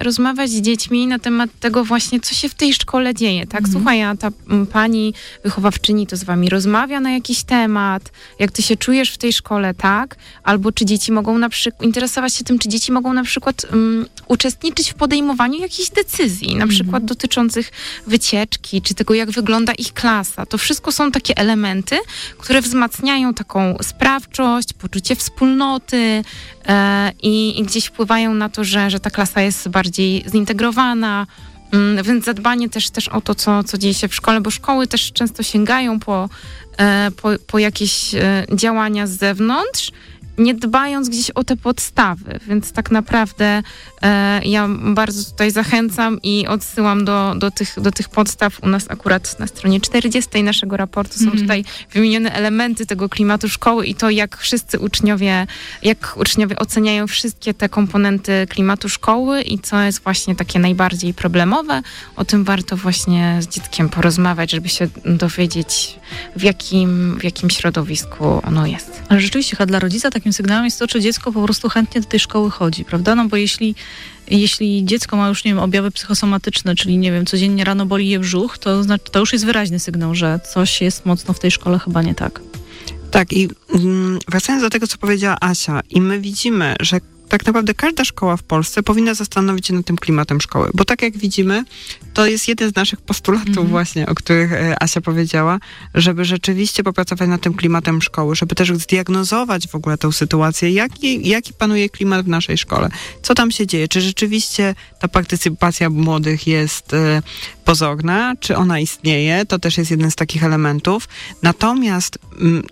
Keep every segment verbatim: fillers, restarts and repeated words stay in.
rozmawiać z dziećmi na temat tego właśnie, co się w tej szkole dzieje, tak? Mhm. Słuchaj, a ta m, pani wychowawczyni to z wami rozmawia na jakiś temat, jak ty się czujesz w tej szkole, tak? Albo czy dzieci mogą na przykład interesować się tym, czy dzieci mogą na przykład um, uczestniczyć w podejmowaniu jakichś decyzji, na mhm. przykład dotyczących wycieczki, czy tego, jak wygląda ich klasa. To wszystko są takie elementy, które wzmacniają taką sprawczość, poczucie wspólnoty e, i, i gdzieś wpływają na to, że, że ta klasa jest bardziej zintegrowana, mm, więc zadbanie też, też o to, co, co dzieje się w szkole, bo szkoły też często sięgają po, e, po, po jakieś e, działania z zewnątrz, nie dbając gdzieś o te podstawy, więc tak naprawdę e, ja bardzo tutaj zachęcam i odsyłam do, do, tych, do tych podstaw. U nas akurat na stronie czterdziestej naszego raportu są mm-hmm. tutaj wymienione elementy tego klimatu szkoły i to, jak wszyscy uczniowie, jak uczniowie oceniają wszystkie te komponenty klimatu szkoły i co jest właśnie takie najbardziej problemowe. O tym warto właśnie z dzieckiem porozmawiać, żeby się dowiedzieć, w jakim, w jakim środowisku ono jest. Ale rzeczywiście, chyba dla rodzica takim sygnałem jest to, czy dziecko po prostu chętnie do tej szkoły chodzi, prawda? No bo jeśli, jeśli dziecko ma już, nie wiem, objawy psychosomatyczne, czyli, nie wiem, codziennie rano boli je brzuch, to, znaczy, to już jest wyraźny sygnał, że coś jest mocno w tej szkole chyba nie tak. Tak, i mm, wracając do tego, co powiedziała Asia, i my widzimy, że tak naprawdę każda szkoła w Polsce powinna zastanowić się nad tym klimatem szkoły, bo tak jak widzimy, to jest jeden z naszych postulatów mm-hmm. właśnie, o których Asia powiedziała, żeby rzeczywiście popracować nad tym klimatem szkoły, żeby też zdiagnozować w ogóle tę sytuację, jaki, jaki panuje klimat w naszej szkole, co tam się dzieje, czy rzeczywiście ta partycypacja młodych jest e, pozorna, czy ona istnieje, to też jest jeden z takich elementów. Natomiast m,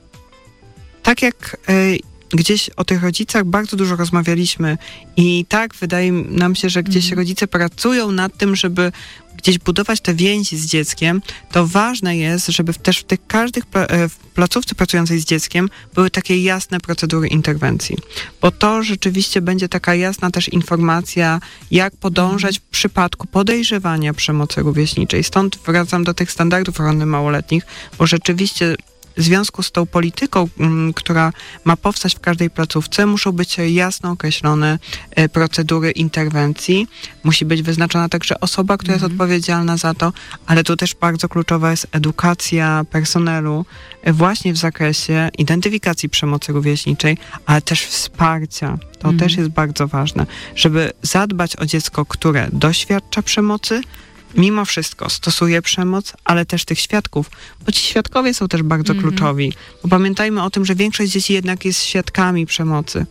tak jak e, gdzieś o tych rodzicach bardzo dużo rozmawialiśmy i tak wydaje nam się, że gdzieś mm. rodzice pracują nad tym, żeby gdzieś budować te więzi z dzieckiem, to ważne jest, żeby też w tych każdych pla- w placówce pracującej z dzieckiem były takie jasne procedury interwencji. Bo to rzeczywiście będzie taka jasna też informacja, jak podążać w przypadku podejrzewania przemocy rówieśniczej. Stąd wracam do tych standardów ochrony małoletnich, bo rzeczywiście w związku z tą polityką, m, która ma powstać w każdej placówce, muszą być jasno określone e, procedury interwencji. Musi być wyznaczona także osoba, która mm. jest odpowiedzialna za to, ale tu też bardzo kluczowa jest edukacja personelu e, właśnie w zakresie identyfikacji przemocy rówieśniczej, ale też wsparcia. To mm. też jest bardzo ważne, żeby zadbać o dziecko, które doświadcza przemocy, mimo wszystko stosuje przemoc, ale też tych świadków, bo ci świadkowie są też bardzo mm-hmm. kluczowi. Bo pamiętajmy o tym, że większość dzieci jednak jest świadkami przemocy.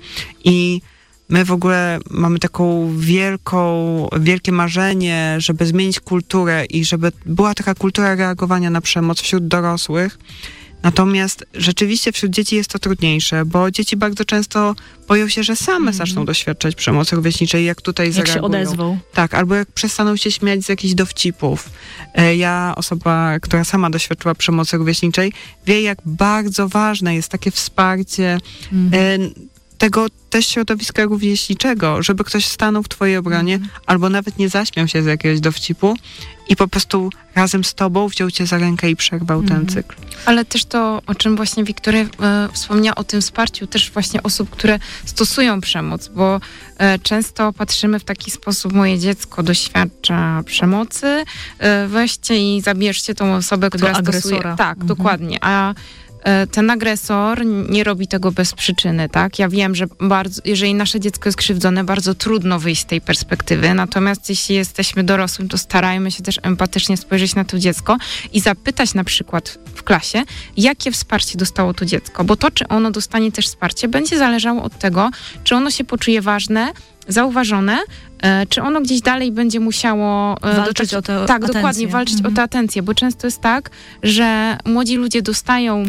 I my w ogóle mamy taką wielką, wielkie marzenie, żeby zmienić kulturę i żeby była taka kultura reagowania na przemoc wśród dorosłych. Natomiast rzeczywiście wśród dzieci jest to trudniejsze, bo dzieci bardzo często boją się, że same mm-hmm. zaczną doświadczać przemocy rówieśniczej, jak tutaj jak zareagują. Jak się odezwą. Tak, albo jak przestaną się śmiać z jakichś dowcipów. Ja, osoba, która sama doświadczyła przemocy rówieśniczej, wie, jak bardzo ważne jest takie wsparcie mm-hmm. tego też środowiska rówieśniczego, żeby ktoś stanął w twojej obronie, mm. albo nawet nie zaśmiał się z jakiegoś dowcipu i po prostu razem z tobą wziął cię za rękę i przerwał mm. ten cykl. Ale też to, o czym właśnie Wiktoria e, wspomniała, o tym wsparciu też właśnie osób, które stosują przemoc, bo e, często patrzymy w taki sposób, moje dziecko doświadcza przemocy, e, weźcie i zabierzcie tą osobę, tego która agresora. stosuje... Tak, mhm. dokładnie. A ten agresor nie robi tego bez przyczyny, tak? Ja wiem, że bardzo, jeżeli nasze dziecko jest krzywdzone, bardzo trudno wyjść z tej perspektywy, natomiast jeśli jesteśmy dorosłym, to starajmy się też empatycznie spojrzeć na to dziecko i zapytać na przykład w klasie, jakie wsparcie dostało to dziecko, bo to, czy ono dostanie też wsparcie, będzie zależało od tego, czy ono się poczuje ważne, zauważone, e, czy ono gdzieś dalej będzie musiało... E, walczyć o tę Tak, atencję. Dokładnie, walczyć mhm. o tę atencję, bo często jest tak, że młodzi ludzie dostają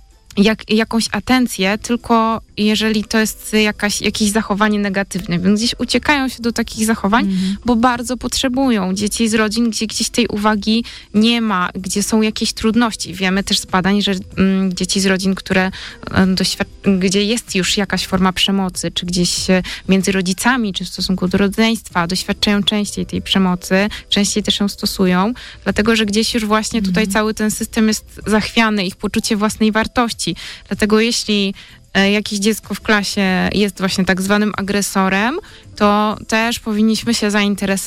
Jak, jakąś atencję, tylko jeżeli to jest jakaś, jakieś zachowanie negatywne, więc gdzieś uciekają się do takich zachowań, mm-hmm. bo bardzo potrzebują dzieci z rodzin, gdzie gdzieś tej uwagi nie ma, gdzie są jakieś trudności. Wiemy też z badań, że mm, dzieci z rodzin, które mm, doświad- gdzie jest już jakaś forma przemocy, czy gdzieś między rodzicami, czy w stosunku do rodzeństwa, doświadczają częściej tej przemocy, częściej też ją stosują, dlatego, że gdzieś już właśnie tutaj mm-hmm. cały ten system jest zachwiany, ich poczucie własnej wartości. Dlatego jeśli e, jakieś dziecko w klasie jest właśnie tak zwanym agresorem, to też powinniśmy się zainteresować